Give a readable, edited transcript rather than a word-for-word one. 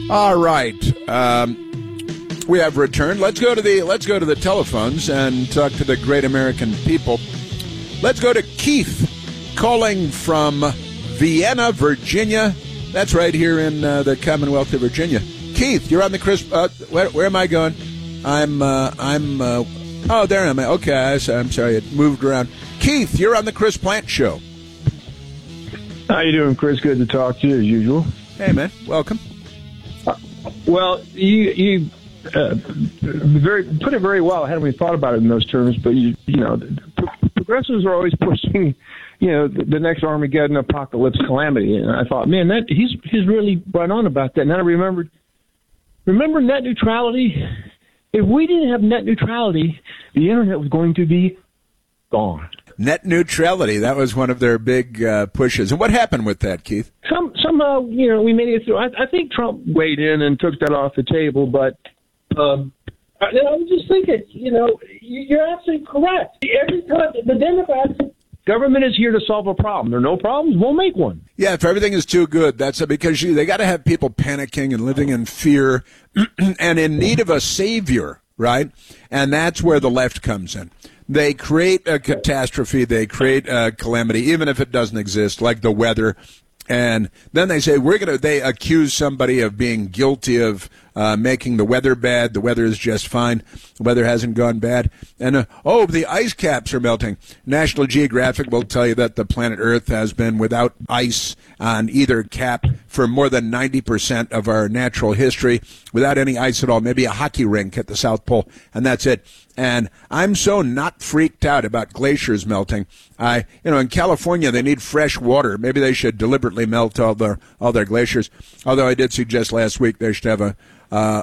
All right. We have returned. Let's go to the telephones and talk to the great American people. Let's go to Keith calling from Vienna, Virginia. That's right here in the Commonwealth of Virginia. Keith, you're on the Chris. Where am I going? Oh, there am I. Okay, I'm sorry, it moved around. Keith, you're on the Chris Plante Show. How you doing, Chris? Good to talk to you as usual. Hey, man. Welcome. Well, you put it very well. I hadn't really thought about it in those terms, but progressives are always pushing, the next Armageddon apocalypse calamity, and I thought, man, that he's really right on about that. And then I remember net neutrality. If we didn't have net neutrality, the internet was going to be gone. Net neutrality, that was one of their big pushes. And what happened with that, Keith? Somehow, we made it through. I think Trump weighed in and took that off the table, but I was just thinking, you're absolutely correct. Every time the Democrats, government is here to solve a problem. There are no problems, we'll make one. Yeah, if everything is too good, that's because they got to have people panicking and living in fear and in need of a savior, right? And that's where the left comes in. They create a catastrophe, they create a calamity, even if it doesn't exist, like the weather. And then they say, they accuse somebody of being guilty of making the weather bad. The weather is just fine. The weather hasn't gone bad. And, the ice caps are melting. National Geographic will tell you that the planet Earth has been without ice on either cap for more than 90% of our natural history, without any ice at all, maybe a hockey rink at the South Pole, and that's it. And I'm so not freaked out about glaciers melting. In California, they need fresh water. Maybe they should deliberately melt all their glaciers. Although I did suggest last week they should have